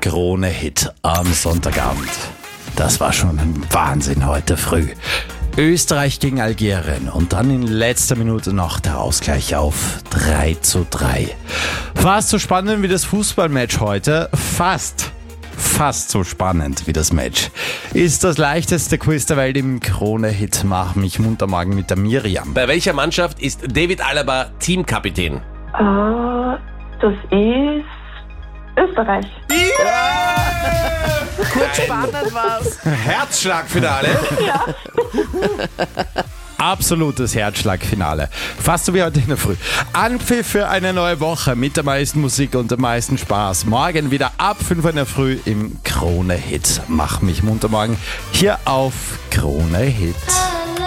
Krone-Hit am Sonntagabend. Das war schon ein Wahnsinn heute früh. Österreich gegen Algerien und dann in letzter Minute noch der Ausgleich auf 3:3. Fast so spannend wie das Fußballmatch heute. Fast so spannend wie das Match. Ist das leichteste Quiz der Welt im Krone-Hit. Mach mich munter morgen mit der Miriam. Bei welcher Mannschaft ist David Alaba Teamkapitän? Das ist Österreich. Kurz spannend war's. Herzschlagfinale. Ja. Absolutes Herzschlagfinale. Fast so wie heute in der Früh. Anpfiff für eine neue Woche mit der meisten Musik und dem meisten Spaß. Morgen wieder ab 5 Uhr in der Früh im Krone-Hit. Mach mich munter morgen hier auf Krone-Hit.